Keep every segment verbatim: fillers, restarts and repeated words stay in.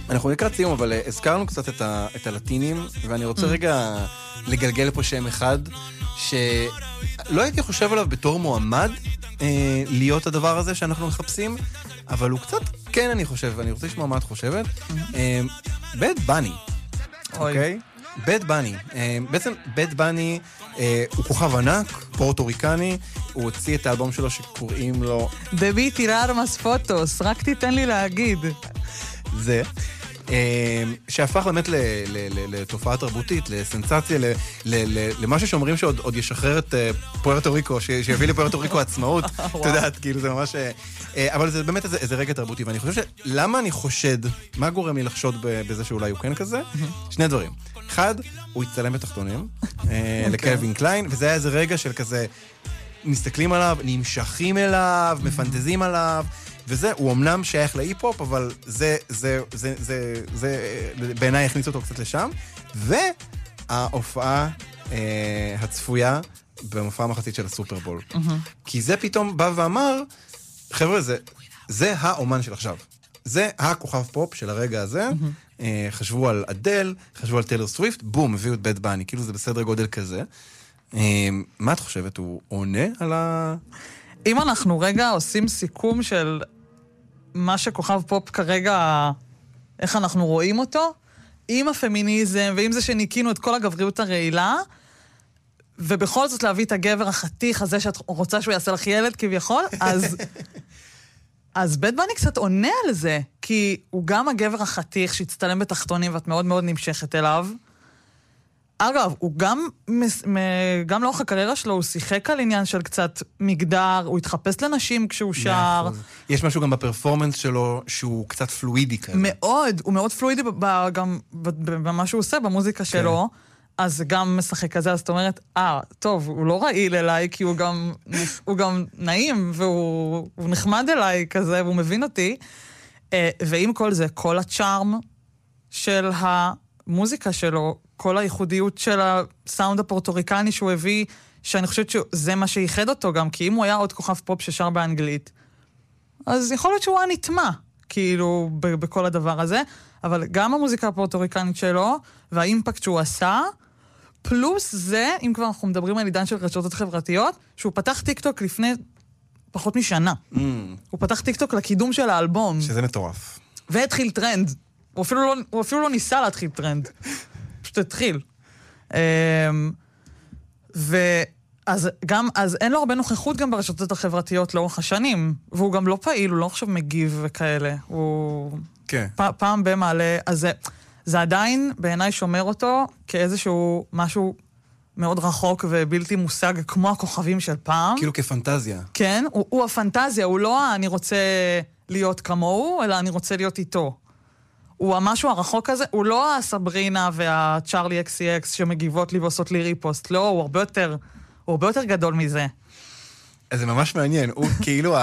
אנחנו לקראת סיום, אבל הזכרנו קצת את, ה, את הלטינים, ואני רוצה רגע לגלגל פה שם אחד, שלא הייתי חושב עליו בתור מועמד אה, להיות הדבר הזה שאנחנו מחפשים, אבל הוא קצת, כן אני חושב, ואני רוצה לשמוע מה את חושבת. בד בני, אוקיי? בד בני. בעצם בד בני הוא כוכב ענק, פורטוריקני, הוא הוציא את האלבום שלו שקוראים לו... דבי טירר מס פוטוס, רק תיתן לי להגיד. זה, שהפך באמת לתופעה תרבותית, לסנסציה, למשהו שאומרים שעוד ישחרר את פוארטו ריקו, שיביא לפוארטו ריקו עצמאות, אתה יודעת, כאילו זה ממש... אבל זה באמת איזה רגע תרבותי, ואני חושב שלמה אני חושד, מה גורם לי לחשוד בזה שאולי הוא כן כזה? שני דברים. אחד, הוא הצטלם בתחתונים, לקלווין קליין, וזה היה איזה רגע של כזה, מסתכלים עליו, נמשכים אליו, מפנטזים עליו, וזה, הוא אמנם שייך להיפ-הופ, אבל זה, זה, זה, זה, זה, בעיניי הכניס אותו קצת לשם, וההופעה אה, הצפויה במופע המחצית של הסופרבול. Mm-hmm. כי זה פתאום בא ואמר, חבר'ה, זה, זה האומן של עכשיו. זה הכוכב פופ של הרגע הזה, mm-hmm. אה, חשבו על אדל, חשבו על טיילור סוויפט, בום, הביאו את בד בני, כאילו זה בסדר גודל כזה. אה, מה את חושבת? הוא עונה על ה... אם אנחנו רגע עושים סיכום של מה שכוכב פופ כרגע, איך אנחנו רואים אותו, עם הפמיניזם, ועם זה שניקינו את כל הגבריות הרעילה, ובכל זאת להביא את הגבר החתיך הזה שאת רוצה שהוא יעשה לך ילד כביכול, אז, אז בד בני קצת עונה על זה, כי הוא גם הגבר החתיך שהצטלם בתחתונים, ואת מאוד מאוד נמשכת אליו, אגב, הוא גם, גם לאורך הקריירה שלו, הוא שיחק על עניין של קצת מגדר, הוא התחפש לנשים כשהוא שר. יש משהו גם בפרפורמנס שלו שהוא קצת פלואידי כזה. מאוד, הוא מאוד פלואידי גם במה שהוא עושה, במוזיקה שלו, אז זה גם משחק כזה, אז זאת אומרת, אה, טוב, הוא לא רעיל אליי, כי הוא גם, הוא גם נעים, והוא נחמד אליי כזה, והוא מבין אותי. ועם כל זה, כל הצ'ארם של המוזיקה שלו, כל הייחודיות של הסאונד הפורטוריקני שהוא הביא, שאני חושבת שזה מה שייחד אותו גם, כי אם הוא היה עוד כוכב פופ ששר באנגלית, אז יכול להיות שהוא היה נטמע, כאילו, ב- בכל הדבר הזה, אבל גם המוזיקה הפורטוריקנית שלו, והאימפקט שהוא עשה, פלוס זה, אם כבר אנחנו מדברים על עידן של רשתות חברתיות, שהוא פתח טיקטוק לפני פחות משנה. Mm. הוא פתח טיקטוק לקידום של האלבום. שזה מטורף. והתחיל טרנד. הוא אפילו לא, הוא אפילו לא ניסה להתחיל טרנד. פשוט התחיל. ואז גם, אז אין לו הרבה נוכחות גם ברשתות החברתיות לאורך השנים, והוא גם לא פעיל, הוא לא עכשיו מגיב וכאלה. הוא כן. פ, פעם במעלה, אז זה, זה עדיין בעיניי שומר אותו כאיזשהו משהו מאוד רחוק ובלתי מושג, כמו הכוכבים של פעם. כאילו כפנטזיה. כן, הוא, הוא הפנטזיה, הוא לא אני רוצה להיות כמוהו, אלא אני רוצה להיות איתו. הוא המשהו הרחוק הזה, הוא לא הסברינה והצ'ארלי אקסי אקס שמגיבות לי ועושות לי ריפוסט, לא, הוא הרבה יותר, הוא הרבה יותר גדול מזה. אז זה ממש מעניין, הוא כאילו,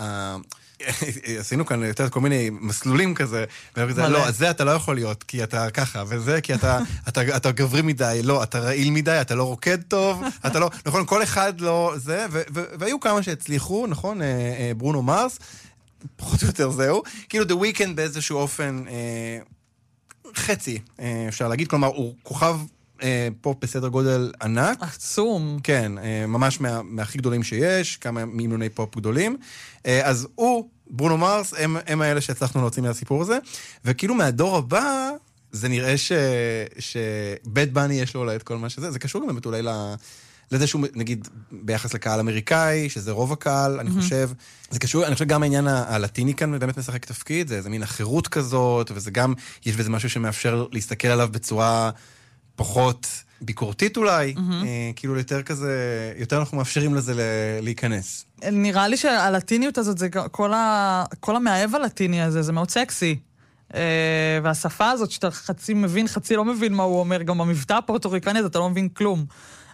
עשינו כאן יותר כל מיני מסלולים כזה, לא, אז זה אתה לא יכול להיות, כי אתה ככה, וזה כי אתה גברי מדי, לא, אתה רעיל מדי, אתה לא רוקד טוב, אתה לא, נכון, כל אחד לא זה, והיו כמה שהצליחו, נכון, ברונו מרס, פחות או יותר זהו, כאילו The Weeknd באיזשהו אופן אה, חצי, אה, אפשר להגיד, כלומר, הוא כוכב אה, פופ בסדר גודל ענק. עצום. כן, אה, ממש מה, מהכי גדולים שיש, כמה מימוני פופ גדולים. אה, אז הוא, ברונו מרס, הם, הם האלה שהצלחנו להוציא מהסיפור הזה, וכאילו מהדור הבא, זה נראה ש, שבד בני יש לו אולי את כל מה שזה, זה קשור גם באמת אולי ל... לזה שהוא, נגיד, ביחס לקהל אמריקאי, שזה רוב הקהל, אני חושב, זה קשור, אני חושב גם העניין הלטיני כאן באמת משחק תפקיד, זה איזה מין החירות כזאת, וזה גם, יש בזה משהו שמאפשר להסתכל עליו בצורה פחות ביקורתית אולי, כאילו יותר כזה, יותר אנחנו מאפשרים לזה להיכנס. נראה לי שהלטיניות הזאת, זה כל המאהב הלטיני הזה, זה מאוד סקסי. והשפה הזאת, שאתה חצי מבין, חצי לא מבין מה הוא אומר, גם במבטא הפורטוריקני הזה, אתה לא מבין כלום.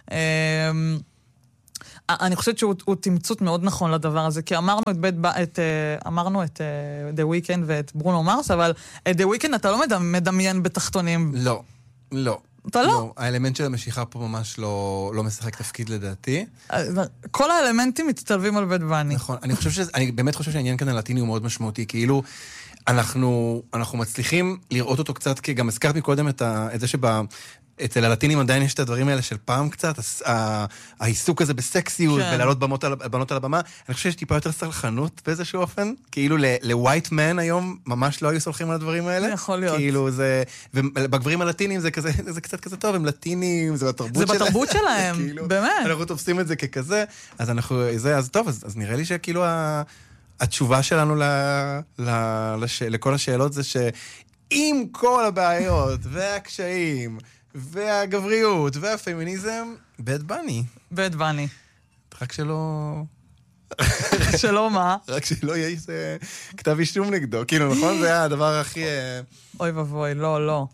אני חושבת שהוא תמצות מאוד נכון לדבר הזה, כי אמרנו את בית, את, אמרנו את The Weeknd ואת ברונו מרס, אבל את The Weeknd אתה לא מדמיין בתחתונים. לא, לא. אתה לא? לא. האלמנט של המשיכה פה ממש לא, לא משחק תפקיד לדעתי. כל האלמנטים מצטלבים על בית בני. נכון, אני חושב שזה, אני באמת חושב שהעניין כאן הלטיני הוא מאוד משמעותי, כאילו, אנחנו, אנחנו מצליחים לראות אותו קצת, כי גם הזכרת מקודם את, ה, את זה שבה... אצל הלטינים עדיין יש את הדברים האלה של פעם קצת, העיסוק הזה בסקסיות, ולעלות בנות על הבמה. אני חושב שיש טיפה יותר סלחנות באיזשהו אופן, כאילו לווייט מן היום ממש לא היו סולחים על הדברים האלה. יכול להיות. כאילו זה, ובגברים הלטינים זה כזה, זה קצת כזה טוב, הם לטינים, זה בתרבות שלהם. זה בתרבות שלהם, באמת. אנחנו תופסים את זה ככזה, אז אנחנו, זה, אז טוב, אז נראה לי שכאילו התשובה שלנו לכל השאלות זה שעם כל הבעיות והקשיים, והגבריות, והפמיניזם, בד בני. בד בני. רק שלא... שלא מה? רק שלא יהיה איזה כתב אישום נגדו. כאילו, נכון? זה היה הדבר הכי... אוי ובוי, לא, לא.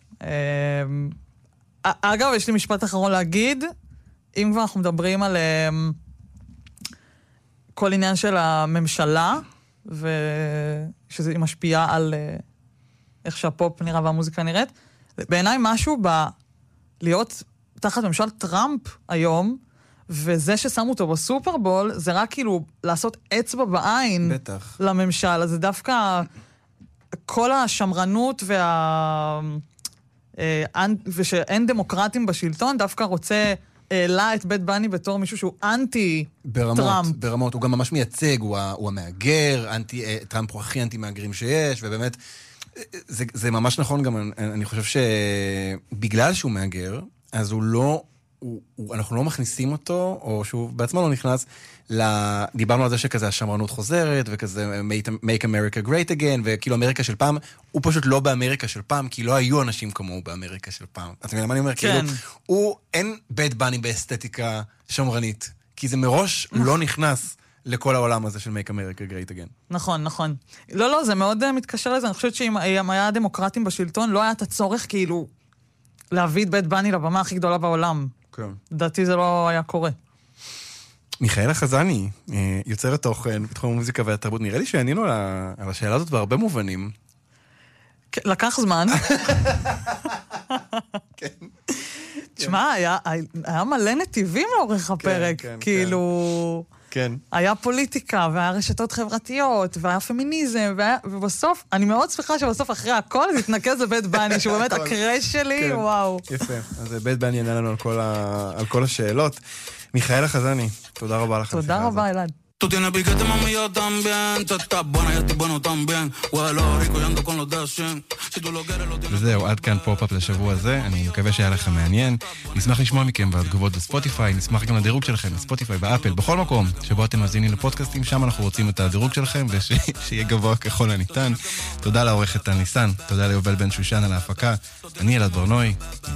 אגב, יש לי משפט אחרון להגיד, אם כבר אנחנו מדברים על כל עניין של הממשלה, ושזה משפיע על איך שהפופ נראה והמוזיקה נראית, בעיניי משהו ב... להיות תחת ממשל טראמפ היום, וזה ששמו אותו בסופרבול, זה רק כאילו לעשות אצבע בעין בטח. לממשל. אז זה דווקא כל השמרנות וה... ושאין דמוקרטים בשלטון, דווקא רוצה העלה את בית בני בתור מישהו שהוא אנטי ברמות, טראמפ. ברמות, הוא גם ממש מייצג, הוא, הוא המאגר, אנטי, טראמפ הוא הכי אנטי מאגרים שיש, ובאמת... זה, זה ממש נכון גם, אני, אני חושב שבגלל שהוא מאגר, אז הוא לא, הוא, הוא, אנחנו לא מכניסים אותו, או שהוא בעצמו לא נכנס, דיברנו על זה שכזה השמרנות חוזרת, וכזה make America great again, וכאילו אמריקה של פעם, הוא פשוט לא באמריקה של פעם, כי לא היו אנשים כמוהו באמריקה של פעם. אתה מבין מה אני אומר? כן. כאילו, הוא, אין בית בני באסתטיקה שמרנית, כי זה מראש לא נכנס לכל העולם הזה של make America great again. נכון, נכון. לא, לא, זה מאוד מתקשר לזה. אני חושבת שאם היה דמוקרטים בשלטון, לא היה את הצורך כאילו להביא את בית בני לבמה הכי גדולה בעולם. כן. לדעתי זה לא היה קורה. מיכאלה חזני, יוצרת תוכן בתחום המוזיקה והתרבות. נראה לי שענינו על השאלה הזאת בהרבה מובנים. לקח זמן. כן. תשמע, היה, היה מלא נתיבים לאורך הפרק. כן, כן, כאילו... כן. היה פוליטיקה, והיה רשתות חברתיות, והיה פמיניזם, והיה... ובסוף, אני מאוד שמחה שבסוף אחרי הכל זה התנקז לבית בני, שהוא באמת הקרש שלי, כן. וואו. יפה. אז בית בני ענה לנו על כל, ה... על כל השאלות. מיכאלה חזני, תודה רבה לך. תודה רבה, אלעד. Tú tienes piquete, mami, yo también. Tú estás buena, yo estoy bueno también. Huelo rico y ando con los de cien. Si tú lo quieres, lo tienes... וזהו, עד כאן פופ-אפ לשבוע הזה. אני מקווה שהיה לכם מעניין. נשמח לשמוע מכם בתגובות בספוטיפיי. נשמח גם לדירוג שלכם בספוטיפיי, באפל, בכל מקום שבו אתם מאזינים לפודקאסטים. שם אנחנו רוצים את הדירוג שלכם, ושיהיה גבוה ככל הניתן. תודה לעורכת ניסן. תודה ליובל בן שושן על ההפקה. אני אלעד ברנועי.